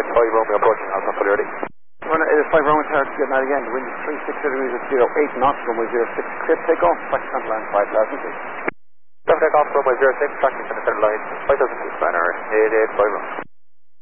5 Romeo approaching Alpha fully ready. Well, it is 5 Roman Terrace, good night again. Wind 36 degrees at 08 knots, runway 06, clear takeoff, taxi on land 5,000 feet. Traffic takeoff, runway 06, tracking to the center line, 5,000 feet, planner 885 Romeo.